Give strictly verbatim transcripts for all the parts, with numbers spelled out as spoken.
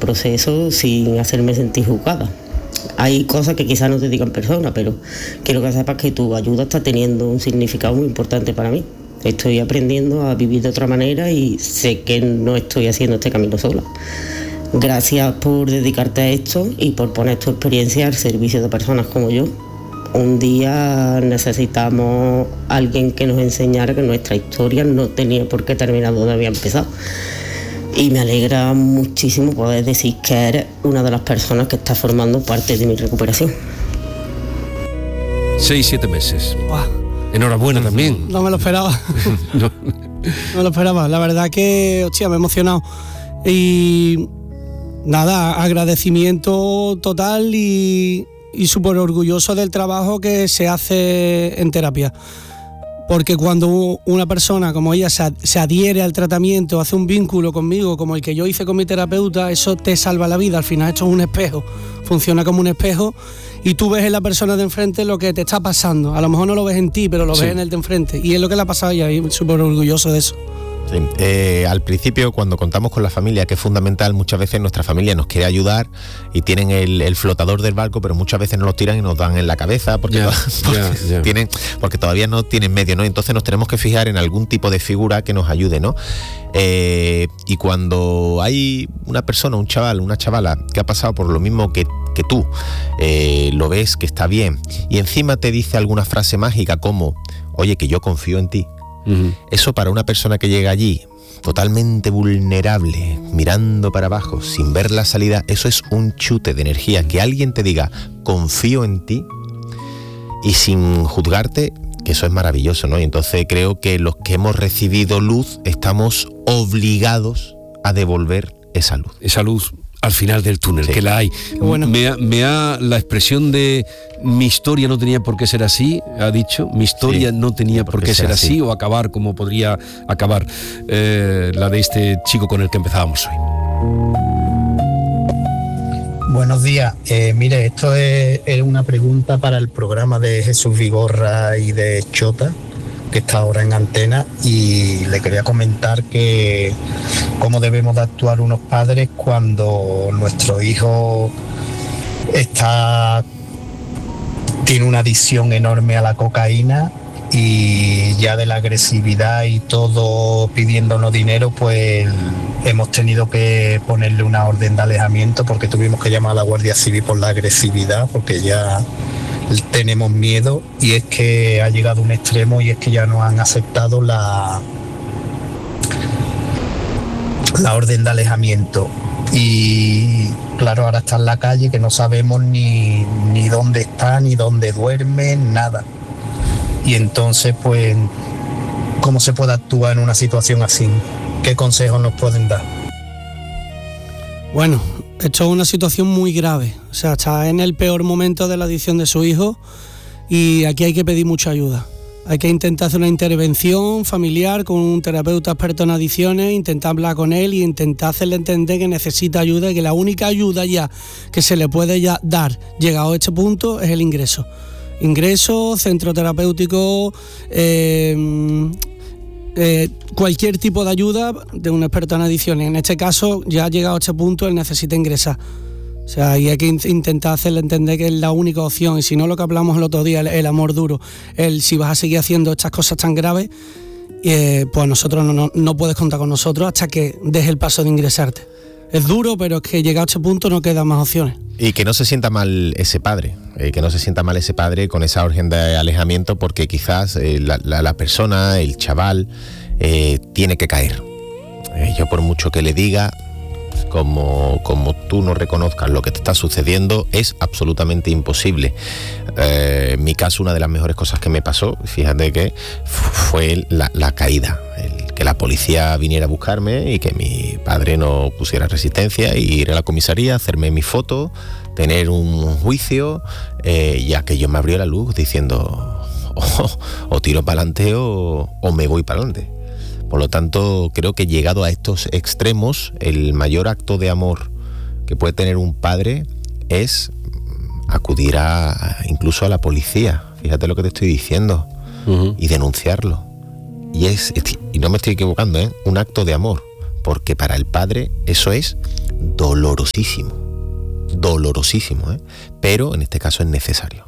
proceso sin hacerme sentir juzgada. Hay cosas que quizás no te digan personas, pero quiero que sepas que tu ayuda está teniendo un significado muy importante para mí. Estoy aprendiendo a vivir de otra manera y sé que no estoy haciendo este camino sola. Gracias por dedicarte a esto y por poner tu experiencia al servicio de personas como yo. Un día necesitamos a alguien que nos enseñara que nuestra historia no tenía por qué terminar donde había empezado. Y me alegra muchísimo poder decir que eres una de las personas que está formando parte de mi recuperación. Seis, siete meses. Wow. Enhorabuena también. No me lo esperaba. no. no me lo esperaba. La verdad que, hostia, me he emocionado. Y nada, agradecimiento total y, y súper orgulloso del trabajo que se hace en terapia. Porque cuando una persona como ella se, se adhiere al tratamiento, hace un vínculo conmigo como el que yo hice con mi terapeuta, eso te salva la vida. Al final esto es un espejo, funciona como un espejo y tú ves en la persona de enfrente lo que te está pasando. A lo mejor no lo ves en ti, pero lo sí. ves en el de enfrente. Y es lo que le ha pasado a ella y súper orgulloso de eso. Sí. Eh, al principio, cuando contamos con la familia, que es fundamental, muchas veces nuestra familia nos quiere ayudar y tienen el, el flotador del barco, pero muchas veces nos lo tiran y nos dan en la cabeza porque, yeah, porque, yeah, yeah. Tienen, porque todavía no tienen medio, ¿no? Entonces nos tenemos que fijar en algún tipo de figura que nos ayude, ¿no? Eh, y cuando hay una persona, un chaval, una chavala que ha pasado por lo mismo que, que tú, eh, lo ves que está bien y encima te dice alguna frase mágica como, oye, que yo confío en ti. Uh-huh. Eso para una persona que llega allí totalmente vulnerable, mirando para abajo, sin ver la salida, eso es un chute de energía. Que alguien te diga, confío en ti, y sin juzgarte, que eso es maravilloso, ¿no? Y entonces creo que los que hemos recibido luz estamos obligados a devolver esa luz. Esa luz al final del túnel, sí. que la hay. Bueno. Me ha, me ha la expresión de mi historia no tenía por qué ser así, ha dicho, mi historia sí, no tenía por, por qué ser así, así o acabar como podría acabar, eh, la de este chico con el que empezábamos hoy. Buenos días, eh, mire, esto es, es una pregunta para el programa de Jesús Vigorra y de Chota, que está ahora en antena, y le quería comentar que cómo debemos de actuar unos padres cuando nuestro hijo está tiene una adicción enorme a la cocaína y ya de la agresividad y todo pidiéndonos dinero, pues hemos tenido que ponerle una orden de alejamiento porque tuvimos que llamar a la Guardia Civil por la agresividad, porque ya tenemos miedo, y es que ha llegado a un extremo y es que ya no han aceptado la la orden de alejamiento y claro, ahora está en la calle que no sabemos ni, ni dónde está, ni dónde duerme, nada. Y entonces pues ¿cómo se puede actuar en una situación así? ¿Qué consejos nos pueden dar? Bueno, esto es una situación muy grave, o sea, está en el peor momento de la adicción de su hijo y aquí hay que pedir mucha ayuda. Hay que intentar hacer una intervención familiar con un terapeuta experto en adicciones, intentar hablar con él y intentar hacerle entender que necesita ayuda y que la única ayuda ya que se le puede ya dar, llegado a este punto, es el ingreso. Ingreso, centro terapéutico, eh, eh, cualquier tipo de ayuda de un experto en adicciones. En este caso, ya ha llegado a este punto, él necesita ingresar. O sea, y hay que intentar hacerle entender que es la única opción, y si no, lo que hablamos el otro día, el, el amor duro, el si vas a seguir haciendo estas cosas tan graves, eh, pues nosotros no, no, no puedes contar con nosotros hasta que des el paso de ingresarte. Es duro, pero es que llegado a este punto no quedan más opciones. Y que no se sienta mal ese padre, eh, que no se sienta mal ese padre con esa orden de alejamiento, porque quizás eh, la, la, la persona, el chaval, eh, tiene que caer. Eh, yo por mucho que le diga, Como, como tú no reconozcas lo que te está sucediendo, es absolutamente imposible. Eh, en mi caso, una de las mejores cosas que me pasó, fíjate que fue la, la caída, el que la policía viniera a buscarme y que mi padre no pusiera resistencia, y ir a la comisaría, hacerme mi foto, tener un juicio, eh, y aquello me abrió la luz diciendo o, o tiro para adelante o, o me voy para adelante. Por lo tanto, creo que llegado a estos extremos, el mayor acto de amor que puede tener un padre es acudir a, incluso a la policía, fíjate lo que te estoy diciendo, uh-huh. y denunciarlo. Y es, y no me estoy equivocando, ¿eh? Un acto de amor, porque para el padre eso es dolorosísimo, dolorosísimo, ¿eh? Pero en este caso es necesario.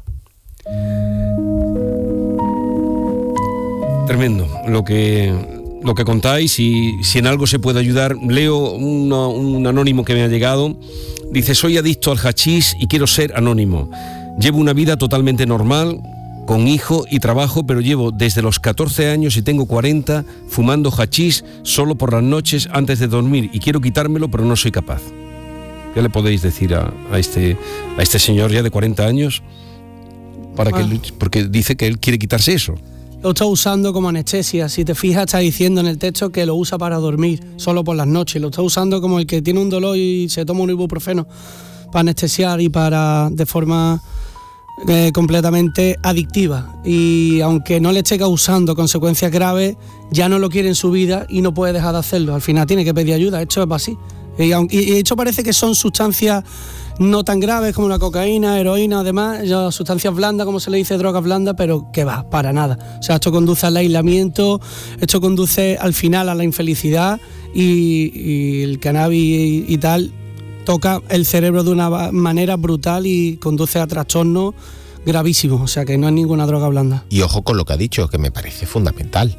Tremendo lo que, lo que contáis, y si en algo se puede ayudar. Leo una, un anónimo que me ha llegado. Dice: soy adicto al hachís y quiero ser anónimo. Llevo una vida totalmente normal, con hijo y trabajo, pero llevo desde los catorce años y tengo cuarenta fumando hachís solo por las noches antes de dormir, y quiero quitármelo, pero no soy capaz. ¿Qué le podéis decir a, a, este, a este señor ya de cuarenta años? Para que, ah. Porque dice que él quiere quitarse eso. Lo está usando como anestesia. Si te fijas, está diciendo en el texto que lo usa para dormir, solo por las noches. Lo está usando como el que tiene un dolor y se toma un ibuprofeno para anestesiar, y para de forma eh, completamente adictiva. Y aunque no le esté causando consecuencias graves, ya no lo quiere en su vida y no puede dejar de hacerlo. Al final tiene que pedir ayuda. Esto es así. Y, y esto parece que son sustancias no tan graves como la cocaína, heroína, además, sustancias blandas, como se le dice, drogas blandas, pero que va, para nada. O sea, esto conduce al aislamiento, esto conduce al final a la infelicidad, y, y el cannabis y, y tal toca el cerebro de una manera brutal y conduce a trastornos gravísimos. O sea, que no es ninguna droga blanda. Y ojo con lo que ha dicho, que me parece fundamental.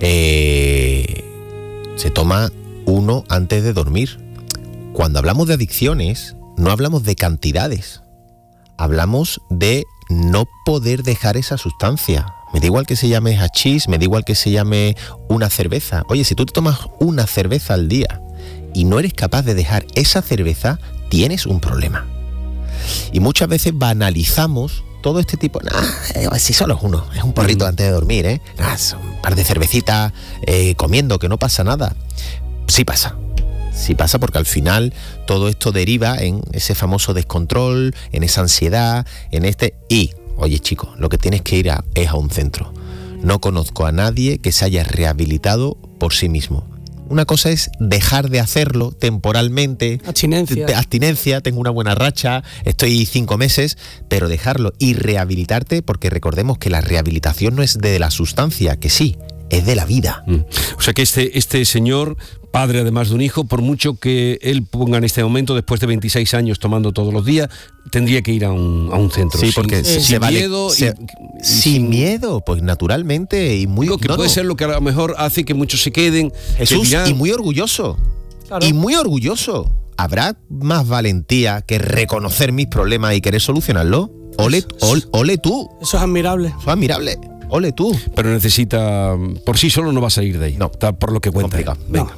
Eh, se toma uno antes de dormir. Cuando hablamos de adicciones, no hablamos de cantidades, hablamos de no poder dejar esa sustancia. Me da igual que se llame hachís, me da igual que se llame una cerveza. Oye, si tú te tomas una cerveza al día y no eres capaz de dejar esa cerveza, tienes un problema. Y muchas veces banalizamos todo este tipo. Nah, si solo es uno, es un porrito antes de dormir, ¿eh? Nah, es un par de cervecitas eh, comiendo, que no pasa nada. Sí pasa. Sí pasa, porque al final todo esto deriva en ese famoso descontrol, en esa ansiedad, en este... Y, oye chicos, lo que tienes que ir a, es a un centro. No conozco a nadie que se haya rehabilitado por sí mismo. Una cosa es dejar de hacerlo temporalmente. Abstinencia. Abstinencia, tengo una buena racha, estoy cinco meses, pero dejarlo y rehabilitarte, porque recordemos que la rehabilitación no es de la sustancia, que sí, es de la vida. Mm. O sea que este, este señor, padre además de un hijo, por mucho que él ponga en este momento, después de veintiséis años tomando todos los días, tendría que ir a un, a un centro. Sí, porque sin, se sin vale, miedo. Se, y, y sin, sin miedo, pues naturalmente. Y muy digo que no, puede no. ser lo que a lo mejor hace que muchos se queden. Jesús, dirán, y muy orgulloso. Claro. Y muy orgulloso. ¿Habrá más valentía que reconocer mis problemas y querer solucionarlos? Ole, ole, ole tú. Eso es admirable. Eso es admirable. Ole tú. Pero necesita, por sí solo no va a salir de ahí. No. Está por lo que cuenta. Venga.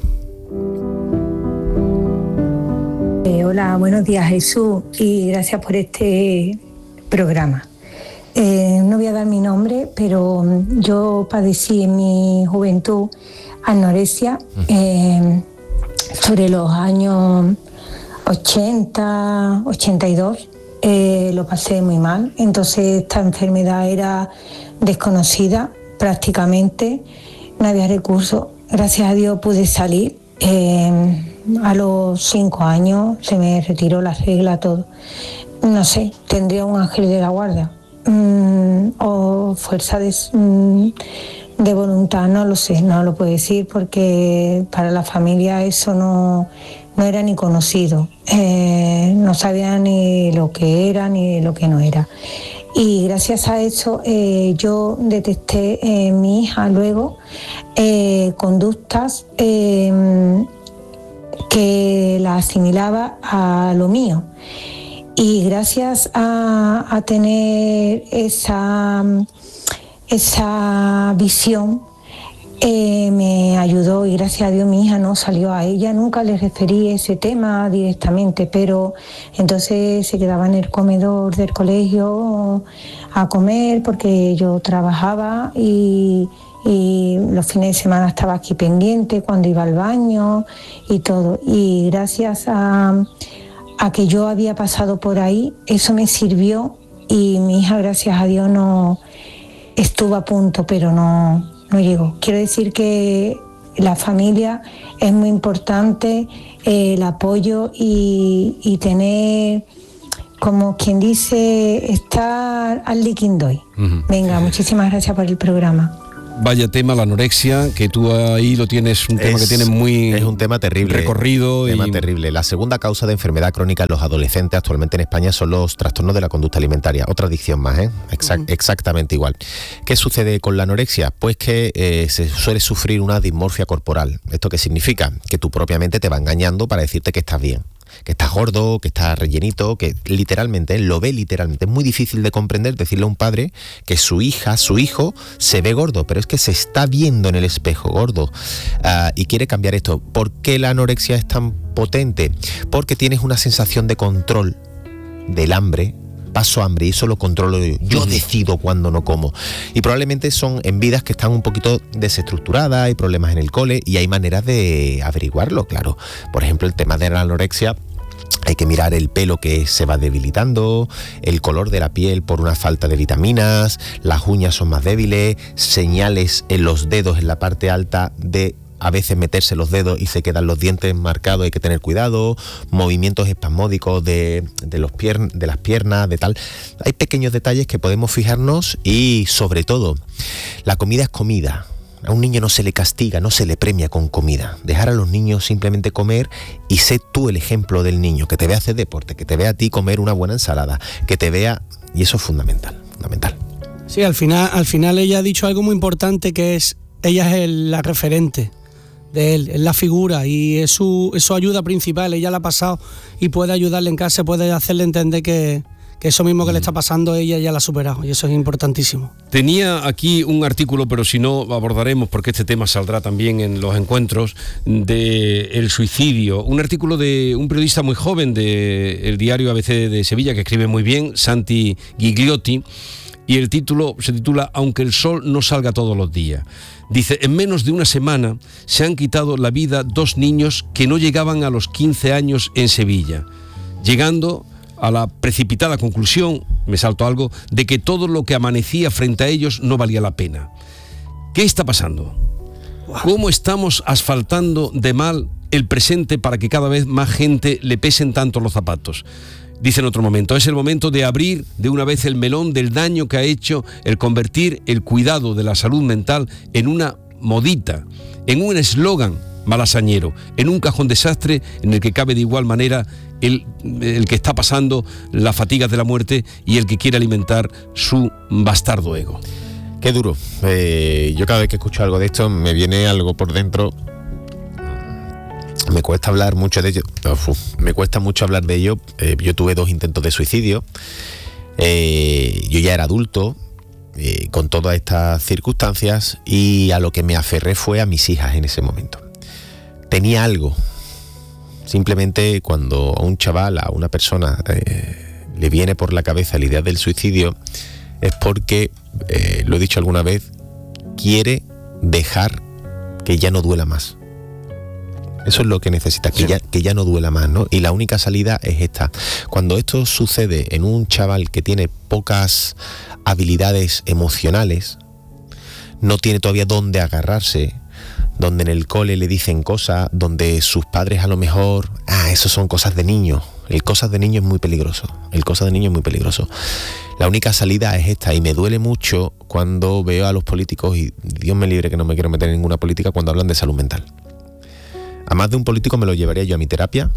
No. Eh, hola, buenos días Jesús, y gracias por este programa. Eh, no voy a dar mi nombre, pero yo padecí en mi juventud anorexia eh, sobre los años ochenta, ochenta y dos. Eh, lo pasé muy mal. Entonces esta enfermedad era desconocida prácticamente, no había recursos. Gracias a Dios pude salir. Eh, a los cinco años se me retiró la regla, todo. No sé, tendría un ángel de la guarda mm, o fuerza de, mm, de voluntad, no lo sé, no lo puedo decir, porque para la familia eso no, no era ni conocido. Eh, no sabía ni lo que era ni lo que no era. Y gracias a eso eh, yo detecté en mi hija luego eh, conductas eh, que la asimilaba a lo mío. Y gracias a, a tener esa, esa visión, Eh, me ayudó, y gracias a Dios mi hija no salió. A ella nunca le referí ese tema directamente, pero entonces se quedaba en el comedor del colegio a comer, porque yo trabajaba y, y los fines de semana estaba aquí pendiente cuando iba al baño y todo. Y gracias a, a que yo había pasado por ahí, eso me sirvió, y mi hija, gracias a Dios, no estuvo a punto, pero no No llegó. Quiero decir que la familia es muy importante, eh, el apoyo y, y tener, como quien dice, estar al liquindoy. Uh-huh. Venga, muchísimas gracias por el programa. Vaya tema, la anorexia, que tú ahí lo tienes, un tema es, que tienes muy... Es un tema terrible. Recorrido. Un tema y... terrible. La segunda causa de enfermedad crónica en los adolescentes actualmente en España son los trastornos de la conducta alimentaria. Otra adicción más, ¿eh? Exact, uh-huh. Exactamente igual. ¿Qué sucede con la anorexia? Pues que eh, se suele sufrir una dismorfia corporal. ¿Esto qué significa? Que tu propia mente te va engañando para decirte que estás bien, que estás gordo, que estás rellenito, que literalmente, lo ve literalmente. Es muy difícil de comprender decirle a un padre que su hija, su hijo, se ve gordo, pero es que se está viendo en el espejo gordo uh, y quiere cambiar esto. ¿Por qué la anorexia es tan potente? Porque tienes una sensación de control del hambre. Paso hambre y eso lo controlo yo. Yo decido cuándo no como. Y probablemente son en vidas que están un poquito desestructuradas, hay problemas en el cole y hay maneras de averiguarlo, claro. Por ejemplo, el tema de la anorexia, hay que mirar el pelo que se va debilitando, el color de la piel por una falta de vitaminas, las uñas son más débiles, señales en los dedos en la parte alta de a veces meterse los dedos y se quedan los dientes marcados, hay que tener cuidado, movimientos espasmódicos de, de, los pier- de las piernas, de tal. Hay pequeños detalles que podemos fijarnos y sobre todo, la comida es comida. A un niño no se le castiga, no se le premia con comida. Dejar a los niños simplemente comer y sé tú el ejemplo del niño, que te vea hacer deporte, que te vea a ti comer una buena ensalada, que te vea... Y eso es fundamental, fundamental. Sí, al final, al final ella ha dicho algo muy importante que es, ella es el, la referente de él, es la figura y es su, es su ayuda principal. Ella la ha pasado y puede ayudarle en casa, puede hacerle entender que, que eso mismo que le está pasando ella ya la ha superado y eso es importantísimo. Tenía aquí un artículo, pero si no abordaremos porque este tema saldrá también en los encuentros, de el suicidio, un artículo de un periodista muy joven del diario A B C de Sevilla que escribe muy bien, Santi Gigliotti, y el título se titula Aunque el sol no salga todos los días. Dice, en menos de una semana se han quitado la vida dos niños que no llegaban a los quince años en Sevilla, llegando a la precipitada conclusión, me salto algo, de que todo lo que amanecía frente a ellos no valía la pena. ¿Qué está pasando? ¿Cómo estamos asfaltando de mal el presente para que cada vez más gente le pesen tanto los zapatos? Dice en otro momento, es el momento de abrir de una vez el melón del daño que ha hecho el convertir el cuidado de la salud mental en una modita, en un eslogan malasañero, en un cajón desastre en el que cabe de igual manera el, el que está pasando las fatigas de la muerte y el que quiere alimentar su bastardo ego. Qué duro. Eh, yo cada vez que escucho algo de esto me viene algo por dentro. Me cuesta hablar mucho de ello. Uf, me cuesta mucho hablar de ello. Eh, yo tuve dos intentos de suicidio. Eh, yo ya era adulto eh, con todas estas circunstancias y a lo que me aferré fue a mis hijas en ese momento. Tenía algo. Simplemente cuando a un chaval, a una persona eh, le viene por la cabeza la idea del suicidio es porque, eh, lo he dicho alguna vez, quiere dejar que ya no duela más. Eso es lo que necesita, que, sí. ya, que ya no duela más, ¿no? Y la única salida es esta. Cuando esto sucede en un chaval que tiene pocas habilidades emocionales, no tiene todavía dónde agarrarse, donde en el cole le dicen cosas, donde sus padres a lo mejor, ah, eso son cosas de niño. El cosas de niño es muy peligroso. El cosas de niño es muy peligroso. La única salida es esta y me duele mucho cuando veo a los políticos, y Dios me libre que no me quiero meter en ninguna política, cuando hablan de salud mental. A más de un político me lo llevaría yo a mi terapia,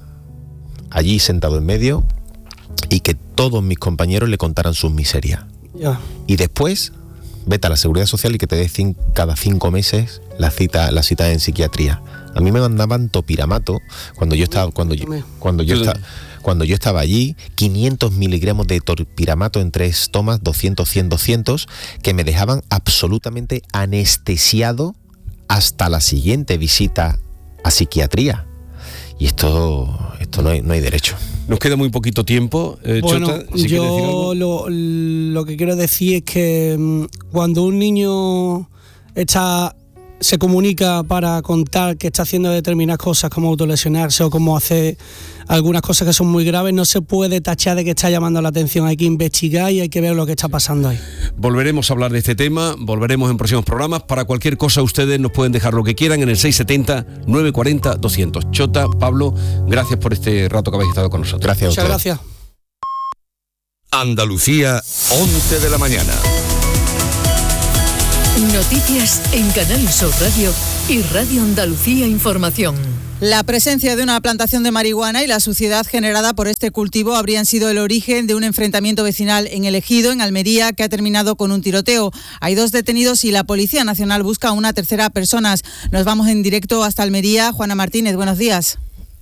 allí sentado en medio, y que todos mis compañeros le contaran sus miserias. Yeah. Y después, vete a la Seguridad Social y que te dé cin- cada cinco meses la cita, la cita en psiquiatría. A mí me mandaban topiramato cuando yo estaba, cuando yo, cuando yo estaba, cuando yo estaba allí, quinientos miligramos de topiramato en tres tomas, doscientos, cien, doscientos, que me dejaban absolutamente anestesiado hasta la siguiente visita a psiquiatría. Y esto, esto no hay, no hay derecho. Nos queda muy poquito tiempo. Eh, bueno, Chota, ¿si yo lo, lo que quiero decir es que cuando un niño está, se comunica para contar que está haciendo determinadas cosas como autolesionarse o como hacer algunas cosas que son muy graves, no se puede tachar de que está llamando la atención. Hay que investigar y hay que ver lo que está pasando ahí. Volveremos a hablar de este tema, volveremos en próximos programas. Para cualquier cosa ustedes nos pueden dejar lo que quieran en el seis setenta, nueve cuarenta, doscientos. Chota, Pablo, gracias por este rato que habéis estado con nosotros. Gracias a ustedes. Muchas gracias. Andalucía, once de la mañana. Noticias en Canal Sur Radio y Radio Andalucía Información. La presencia de una plantación de marihuana y la suciedad generada por este cultivo habrían sido el origen de un enfrentamiento vecinal en El Ejido, en Almería, que ha terminado con un tiroteo. Hay dos detenidos y la Policía Nacional busca a una tercera persona. Nos vamos en directo hasta Almería. Juana Martínez, buenos días.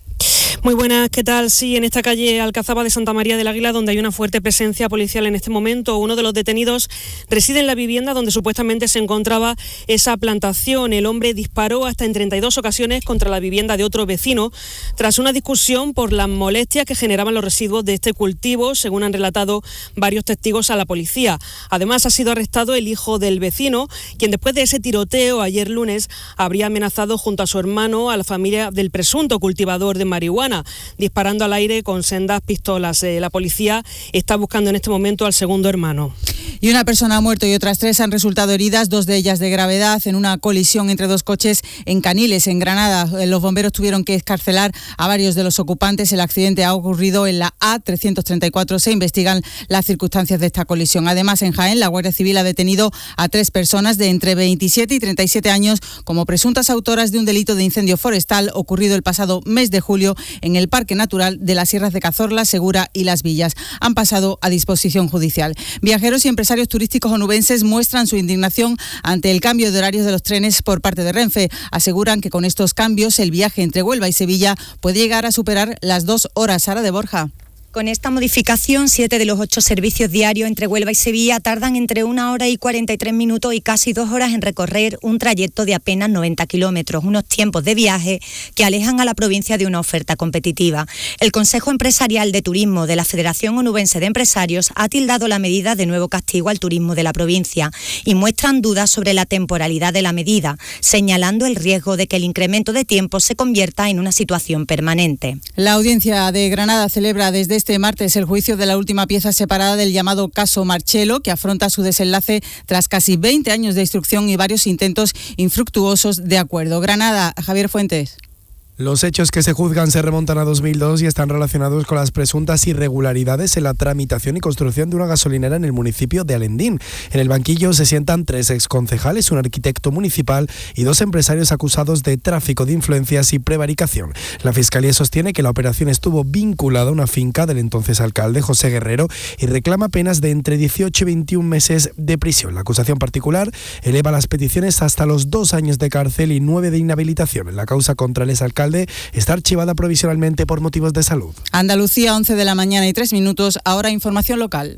Muy buenas, ¿qué tal? Sí, en esta calle Alcazaba de Santa María del Águila, donde hay una fuerte presencia policial en este momento. Uno de los detenidos reside en la vivienda donde supuestamente se encontraba esa plantación. El hombre disparó hasta en treinta y dos ocasiones contra la vivienda de otro vecino, tras una discusión por las molestias que generaban los residuos de este cultivo, según han relatado varios testigos a la policía. Además, ha sido arrestado el hijo del vecino, quien después de ese tiroteo ayer lunes habría amenazado junto a su hermano a la familia del presunto cultivador de marihuana, disparando al aire con sendas pistolas. Eh, la policía está buscando en este momento al segundo hermano. Y una persona ha muerto y otras tres han resultado heridas, dos de ellas de gravedad, en una colisión entre dos coches en Caniles, en Granada. Los bomberos tuvieron que excarcelar a varios de los ocupantes. El accidente ha ocurrido en la A trescientos treinta y cuatro. Se investigan las circunstancias de esta colisión. Además, en Jaén, la Guardia Civil ha detenido a tres personas de entre veintisiete y treinta y siete años como presuntas autoras de un delito de incendio forestal ocurrido el pasado mes de julio en el Parque Natural de las Sierras de Cazorla, Segura y Las Villas. Han pasado a disposición judicial. Viajeros y empresarios turísticos onubenses muestran su indignación ante el cambio de horarios de los trenes por parte de Renfe. Aseguran que con estos cambios el viaje entre Huelva y Sevilla puede llegar a superar las dos horas. Sara de Borja. Con esta modificación, siete de los ocho servicios diarios entre Huelva y Sevilla tardan entre una hora y cuarenta y tres minutos y casi dos horas en recorrer un trayecto de apenas noventa kilómetros, unos tiempos de viaje que alejan a la provincia de una oferta competitiva. El Consejo Empresarial de Turismo de la Federación Onubense de Empresarios ha tildado la medida de nuevo castigo al turismo de la provincia y muestran dudas sobre la temporalidad de la medida, señalando el riesgo de que el incremento de tiempo se convierta en una situación permanente. La Audiencia de Granada celebra desde este martes el juicio de la última pieza separada del llamado caso Marchelo, que afronta su desenlace tras casi veinte años de instrucción y varios intentos infructuosos de acuerdo. Granada, Javier Fuentes. Los hechos que se juzgan se remontan a dos mil dos y están relacionados con las presuntas irregularidades en la tramitación y construcción de una gasolinera en el municipio de Alendín. En el banquillo se sientan tres exconcejales, un arquitecto municipal y dos empresarios acusados de tráfico de influencias y prevaricación. La Fiscalía sostiene que la operación estuvo vinculada a una finca del entonces alcalde José Guerrero y reclama penas de entre dieciocho y veintiún meses de prisión. La acusación particular eleva las peticiones hasta los dos años de cárcel y nueve de inhabilitación. La causa contra el exalcalde está archivada provisionalmente por motivos de salud. Andalucía, once de la mañana y tres minutos, ahora información local.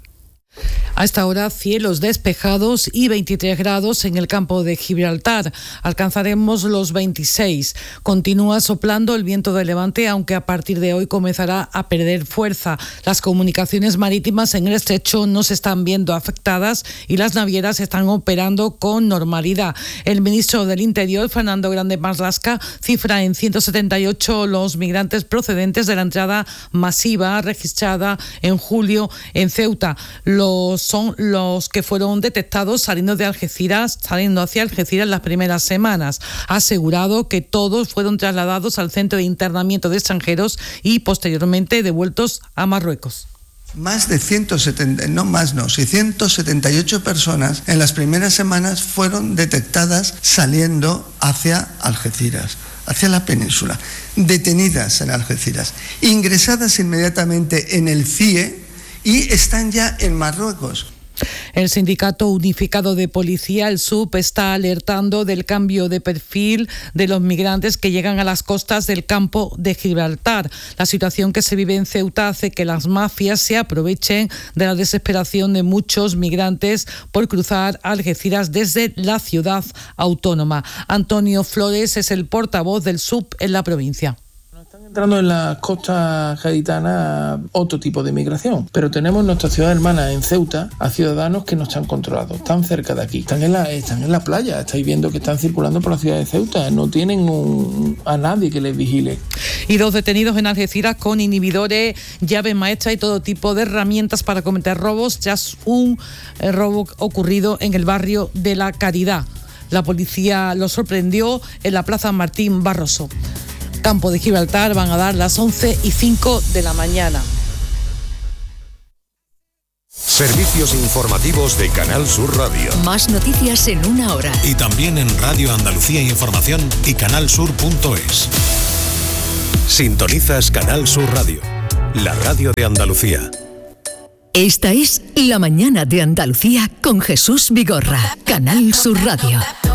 A esta hora, cielos despejados y veintitrés grados en el campo de Gibraltar. Alcanzaremos los veintiséis. Continúa soplando el viento de levante, aunque a partir de hoy comenzará a perder fuerza. Las comunicaciones marítimas en el estrecho no se están viendo afectadas y las navieras están operando con normalidad. El ministro del Interior, Fernando Grande Marlaska, cifra en ciento setenta y ocho los migrantes procedentes de la entrada masiva registrada en julio en Ceuta. Los son los que fueron detectados saliendo de Algeciras, saliendo hacia Algeciras las primeras semanas. Ha asegurado que todos fueron trasladados al centro de internamiento de extranjeros y posteriormente devueltos a Marruecos. Más de ciento setenta, no más no, ciento setenta y ocho personas en las primeras semanas fueron detectadas saliendo hacia Algeciras, hacia la península, detenidas en Algeciras, ingresadas inmediatamente en el C I E y están ya en Marruecos. El Sindicato Unificado de Policía, el S U P, está alertando del cambio de perfil de los migrantes que llegan a las costas del campo de Gibraltar. La situación que se vive en Ceuta hace que las mafias se aprovechen de la desesperación de muchos migrantes por cruzar Algeciras desde la ciudad autónoma. Antonio Flores es el portavoz del S U P en la provincia. Entrando en las costas gaditanas otro tipo de migración, pero tenemos nuestra ciudad hermana en Ceuta a ciudadanos que no están controlados, están cerca de aquí, están en la, están en la playa, estáis viendo que están circulando por la ciudad de Ceuta, no tienen un, a nadie que les vigile. Y dos detenidos en Algeciras con inhibidores, llaves maestras y todo tipo de herramientas para cometer robos tras un eh, robo ocurrido en el barrio de La Caridad. La policía lo sorprendió en la Plaza Martín Barroso. Campo de Gibraltar, van a dar las once y cinco de la mañana. Servicios informativos de Canal Sur Radio. Más noticias en una hora. Y también en Radio Andalucía Información y canalsur punto es. Sintonizas Canal Sur Radio, la radio de Andalucía. Esta es La Mañana de Andalucía con Jesús Vigorra, Canal Sur Radio.